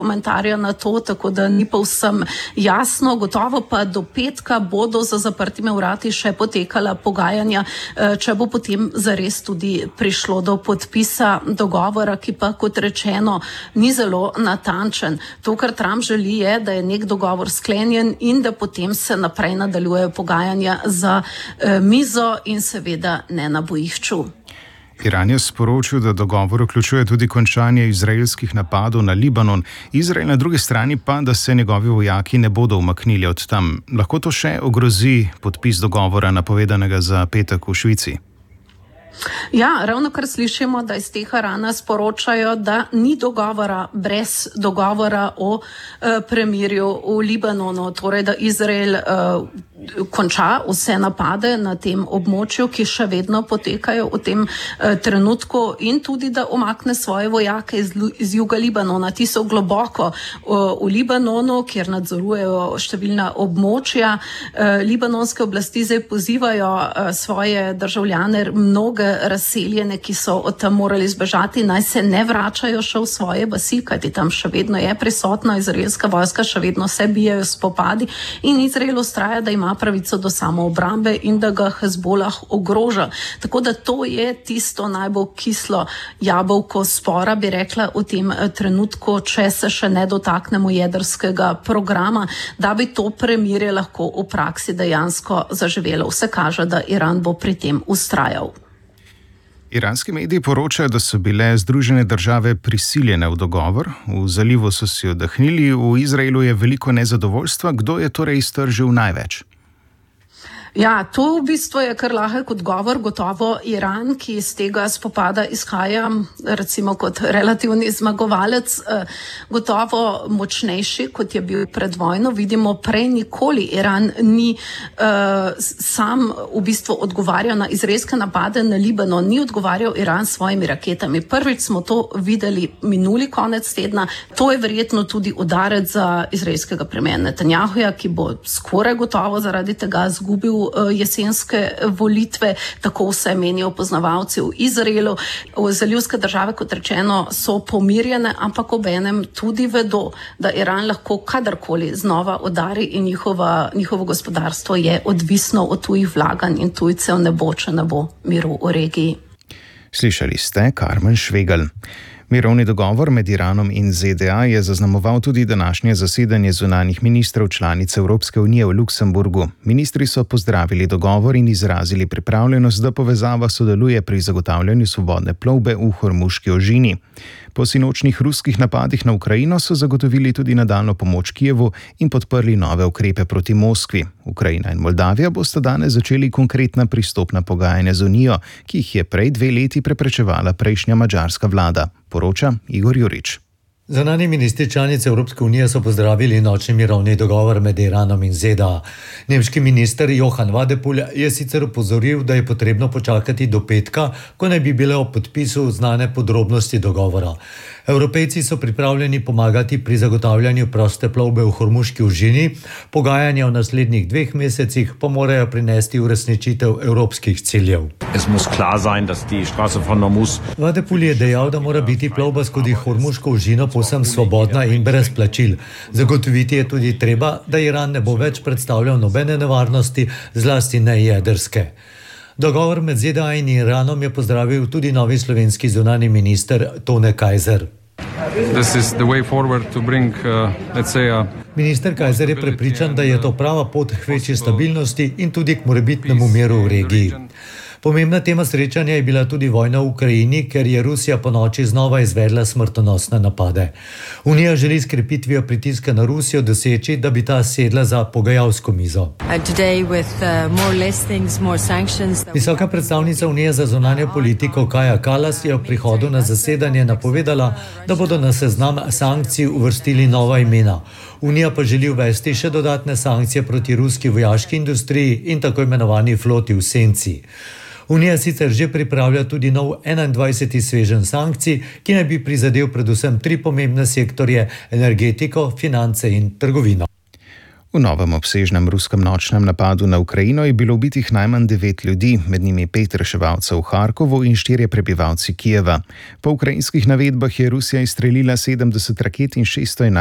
komentarja na to, tako da ni povsem jasno. Gotovo pa do petka bodo za zaprtimi vrati še potekala pogajanja, če bo potem zares tudi prišlo do podpisa dogovora, ki pa, kot rečeno, ni zelo natančen. To, kar Trump želi, je, da je nek dogovor sklenjen in da potem se naprej nadaljujejo pogajanja za mizo in seveda ne na bojišču. Iran je sporočil, da dogovor vključuje tudi končanje izraelskih napadov na Libanon, Izrael na drugi strani pa, da se njegovi vojaki ne bodo umaknili od tam. Lahko to še ogrozi podpis dogovora, napovedanega za petek v Švici? Ja, ravno kar slišimo, da iz Teherana sporočajo, da ni dogovora brez dogovora o premirju v Libanonu, torej da Izrael konča vse napade na tem območju, ki še vedno potekajo v tem trenutku, in tudi, da umakne svoje vojake iz juga Libanona. Ti so globoko v Libanonu, kjer nadzorujejo številna območja. Libanonske oblasti zdaj pozivajo svoje državljane, mnoge razseljene, ki so od tam morali zbežati, naj se ne vračajo še v svoje vasi, kajti tam še vedno je prisotna izraelska vojska, še vedno se bijajo spopadi in Izrael vztraja, da ima pravico do samoobrambe in da ga Hezbolah ogroža. Tako da to je tisto najbolj kislo jabolko spora, bi rekla, v tem trenutku, če se še ne dotaknemo jedrskega programa, da bi to premirje lahko v praksi dejansko zaživelo. Vse kaže, da Iran bo pri tem vztrajal. Iranski mediji poročajo, da so bile Združene države prisiljene v dogovor. V zalivu so si oddahnili, v Izraelu je veliko nezadovoljstva. Kdo je torej iztržil največ? Ja, to v bistvu je kar lahek odgovor. Gotovo Iran, ki iz tega spopada izhaja recimo kot relativni zmagovalec, gotovo močnejši, kot je bil pred vojno. Vidimo, prej nikoli Iran ni sam v bistvu odgovarjal na izraelske napade na Libanon, ni odgovarjal Iran s svojimi raketami. Prvič smo to videli minuli konec tedna. To je verjetno tudi udarec za izraelskega premierja Netanjahuja, ki bo skoraj gotovo zaradi tega izgubil jesenske volitve, tako vse menijo poznavalci v Izraelu. Zalivske države, kot rečeno, so pomirjene, ampak obenem tudi vedo, da Iran lahko kadarkoli znova udari in njihovo gospodarstvo je odvisno od tujih vlaganj in tujcev, ne bo, če ne bo miru v regiji. Slišali ste Karmen Švegelj. Mirovni dogovor med Iranom in ZDA je zaznamoval tudi današnje zasedanje zunanjih ministrov članic Evropske unije v Luksemburgu. Ministri so pozdravili dogovor in izrazili pripravljenost, da povezava sodeluje pri zagotavljanju svobodne plovbe v Hormuški ožini. Po sinočnih ruskih napadih na Ukrajino so zagotovili tudi nadaljnjo pomoč Kijevu in podprli nove ukrepe proti Moskvi. Ukrajina in Moldavija bosta danes začeli konkretna pristopna pogajanja z Unijo, ki jih je prej 2 leti preprečevala prejšnja madžarska vlada, poroča Igor Jurič. Zunanji ministri članic Evropske unije so pozdravili nočni mirovni dogovor med Iranom in ZDA. Nemški minister Johann Wadephul je sicer opozoril, da je potrebno počakati do petka, ko naj bi bile ob podpisu znane podrobnosti dogovora. Evropejci so pripravljeni pomagati pri zagotavljanju proste plovbe v Hormuški ožini, pogajanja v naslednjih 2 mesecih pa morajo prinesti uresničitev evropskih ciljev. Wadephul je dejal, da mora biti plovba skozi Hormuško ožino povsem svobodna in brez plačil. Zagotoviti je tudi treba, da Iran ne bo več predstavljal nobene nevarnosti, zlasti ne jedrske. Dogovor med ZDA in Iranom je pozdravil tudi novi slovenski zunanji minister Tone Kajzer. Minister Kajzer je prepričan, da je to prava pot k večji stabilnosti in tudi k morebitnemu miru v regiji. Pomembna tema srečanja je bila tudi vojna v Ukrajini, ker je Rusija ponoči znova izvedla smrtonosne napade. Unija želi s krepitvijo pritiska na Rusijo doseči, da bi ta sedla za pogajalsko mizo. Visoka predstavnica Unije za zunanjo politiko Kaja Kallas je ob prihodu na zasedanje napovedala, da bodo na seznam sankcij uvrstili nova imena. Unija pa želi uvesti še dodatne sankcije proti ruski vojaški industriji in tako imenovani floti v senci. Unija sicer že pripravlja tudi nov 21. sveženj sankcij, ki naj bi prizadel predvsem 3 pomembne sektorje: energetiko, finance in trgovino. V novem obsežnem ruskem nočnem napadu na Ukrajino je bilo ubitih najmanj 9 ljudi, med njimi 5 reševalcev v Harkovu in 4 prebivalci Kijeva. Po ukrajinskih navedbah je Rusija izstrelila 70 raket in 611